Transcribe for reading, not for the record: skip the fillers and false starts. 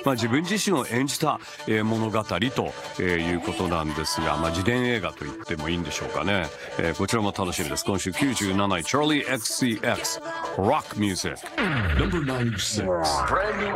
自分自身を演じた、物語と、いうことなんですが、自伝映画と言ってもいいんでしょうかね。こちらも楽しみです。今週97位 Charlie XCX Rock Music Number 96. Brand new